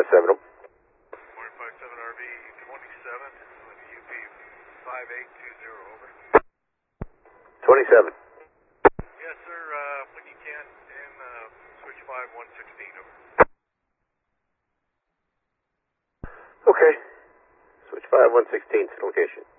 457 them. 457 RV 27 with UP 5820, over. 27. Yes, sir, when you can, and switch 5116, over. Okay. Switch 5116 to location.